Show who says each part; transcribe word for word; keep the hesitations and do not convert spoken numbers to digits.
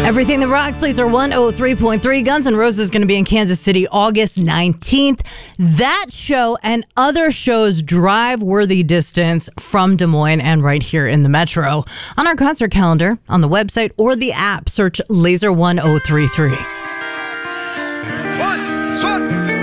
Speaker 1: Everything that rocks, Laser one oh three point three. Guns N' Roses is going to be in Kansas City August nineteenth. That show and other shows drive worthy distance from Des Moines and right here in the metro. On our concert calendar, on the website, or the app, search Laser one oh three three.